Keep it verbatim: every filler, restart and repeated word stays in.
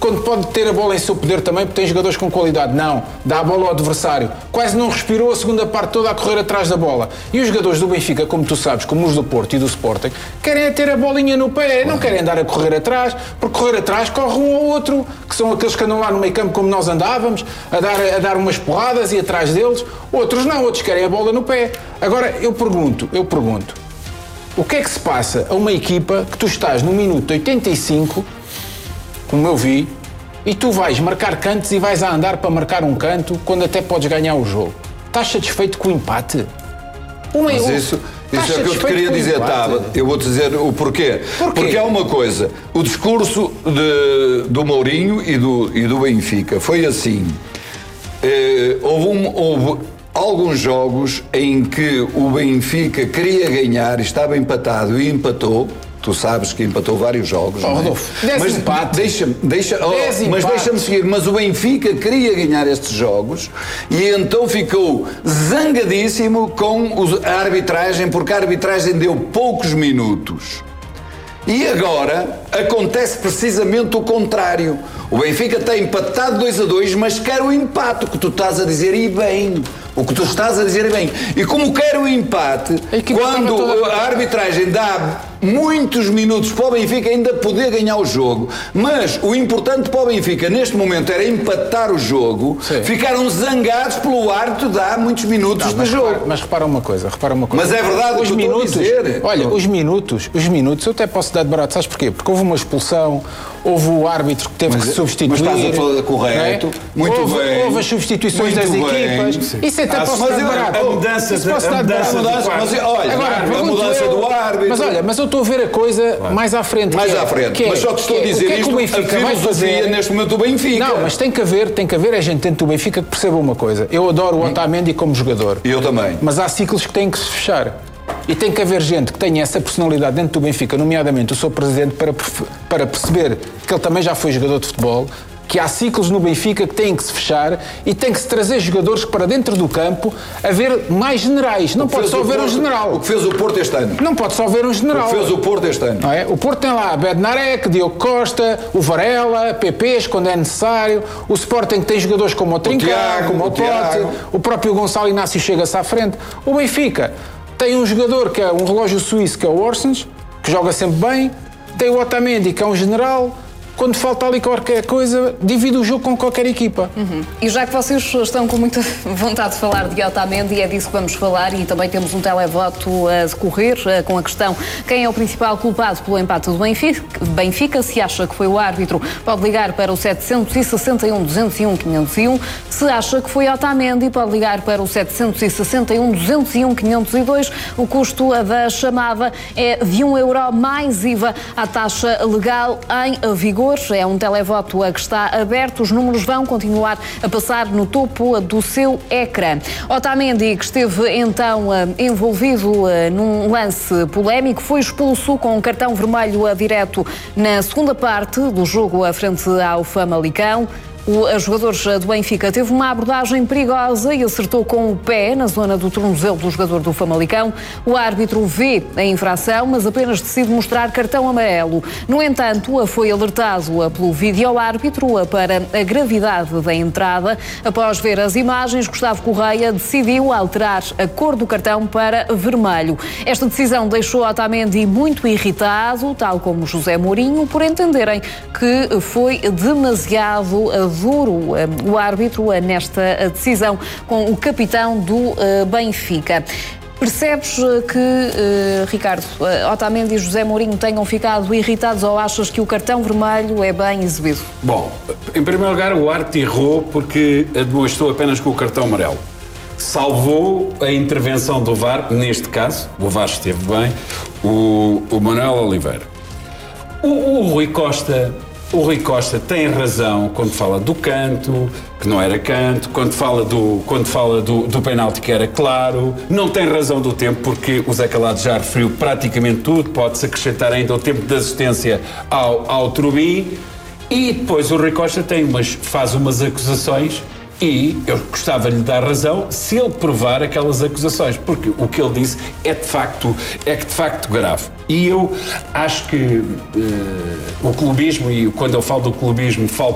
quando pode ter a bola em seu poder também, porque tem jogadores com qualidade. Não, dá a bola ao adversário. Quase não respirou a segunda parte toda a correr atrás da bola. E os jogadores do Benfica, como tu sabes, como os do Porto e do Sporting, querem é ter a bolinha no pé, não querem andar a correr atrás, porque correr atrás corre um ou outro, que são aqueles que andam lá no meio campo como nós andávamos, a dar, a dar umas porradas e atrás deles. Outros não, outros querem a bola no pé. Agora, eu pergunto, eu pergunto, o que é que se passa a uma equipa que tu estás no minuto oitenta e cinco, como eu vi, e tu vais marcar cantos e vais a andar para marcar um canto quando até podes ganhar o jogo? Estás satisfeito com o empate? Uma, Mas isso, isso é o que eu te queria dizer, Tava. Eu vou-te dizer o porquê. porquê. Porque há uma coisa, o discurso de, do Mourinho e do, e do Benfica foi assim. Eh, houve, um, houve alguns jogos em que o Benfica queria ganhar, estava empatado e empatou. Tu sabes que empatou vários jogos, oh, não é? Mas deixa-me, deixa, oh, mas deixa-me seguir. Mas o Benfica queria ganhar estes jogos e então ficou zangadíssimo com a arbitragem, porque a arbitragem deu poucos minutos. E agora acontece precisamente o contrário. O Benfica está empatado dois a dois, mas quer o empate, o que tu estás a dizer, e bem. O que tu estás a dizer é bem. E como quer o empate, quando a arbitragem dá muitos minutos para o Benfica ainda poder ganhar o jogo, mas o importante para o Benfica neste momento era empatar o jogo, sim, ficaram zangados pelo árbitro dar muitos minutos não, de jogo. Repara, mas repara uma coisa, repara uma coisa. Mas é verdade os o que eu minutos, estou a dizer. Olha, os minutos, os minutos, eu até posso dar de barato, sabes porquê? Porque houve uma expulsão, houve o árbitro que teve mas, que substituir. Mas estás a falar correto, é? muito houve, bem. Houve as substituições das bem, equipas. sim. Isso até ah, posso dar de barato. A mudança, Isso posso a dar de mudança, barato. Mas, olha, agora, a mudança eu, do árbitro. Mas olha, mas eu estou a ver a coisa claro. mais à frente. Mais é, à frente. É, mas só te estou a dizer é isto, a filosofia neste momento do Benfica. Não, mas tem que haver, tem que haver a gente dentro do Benfica que perceba uma coisa. Eu adoro o Otamendi como jogador. Eu também. Mas há ciclos que têm que se fechar. E tem que haver gente que tenha essa personalidade dentro do Benfica, nomeadamente o seu presidente, para, para perceber que ele também já foi jogador de futebol, que há ciclos no Benfica que têm que se fechar e tem que se trazer jogadores para dentro do campo, haver mais generais. Não pode só haver um general. O que fez o Porto este ano. Não pode só haver um general. O que fez o Porto este ano. Não é? O Porto tem lá Bednarek, Diogo Costa, o Varela, P Pês, quando é necessário. O Sporting tem jogadores como o Trincão, como o, o Pote. O próprio Gonçalo Inácio chega-se à frente. O Benfica tem um jogador que é um relógio suíço, que é o Orsens, que joga sempre bem. Tem o Otamendi, que é um general. Quando falta ali qualquer coisa, divide o jogo com qualquer equipa. Uhum. E já que vocês estão com muita vontade de falar de Otamendi, é disso que vamos falar, e também temos um televoto a decorrer com a questão: quem é o principal culpado pelo empate do Benfica? Benfica, se acha que foi o árbitro, pode ligar para o setecentos e sessenta e um, duzentos e um, quinhentos e um. Se acha que foi Otamendi, pode ligar para o setecentos e sessenta e um, duzentos e um, quinhentos e dois. O custo da chamada é de um euro mais I V A à taxa legal em vigor. É um televoto que está aberto. Os números vão continuar a passar no topo do seu ecrã. Otamendi, que esteve então envolvido num lance polémico, foi expulso com um cartão vermelho direto na segunda parte do jogo à frente ao Famalicão. O jogador do Benfica teve uma abordagem perigosa e acertou com o pé na zona do tornozelo do jogador do Famalicão. O árbitro vê a infração, mas apenas decide mostrar cartão amarelo. No entanto, foi alertado pelo vídeo-árbitro para a gravidade da entrada. Após ver as imagens, Gustavo Correia decidiu alterar a cor do cartão para vermelho. Esta decisão deixou Otamendi muito irritado, tal como José Mourinho, por entenderem que foi demasiado duro o árbitro nesta decisão com o capitão do Benfica. Percebes que, uh, Ricardo, uh, Otamendi e José Mourinho tenham ficado irritados, ou achas que o cartão vermelho é bem exibido? Bom, em primeiro lugar, o árbitro errou porque demonstrou apenas com o cartão amarelo. Salvou a intervenção do V A R, neste caso, o V A R esteve bem, o, o Manuel Oliveira. O, o Rui Costa... O Rui Costa tem razão quando fala do canto, que não era canto, quando fala do, quando fala do, do penalti, que era claro. Não tem razão do tempo, porque o Zé Calado já referiu praticamente tudo. Pode-se acrescentar ainda o tempo de assistência ao, ao Trubin. E depois o Rui Costa tem umas, faz umas acusações e eu gostava de lhe dar razão se ele provar aquelas acusações, porque o que ele disse é de facto, é de facto grave. E eu acho que uh, o clubismo, e quando eu falo do clubismo, falo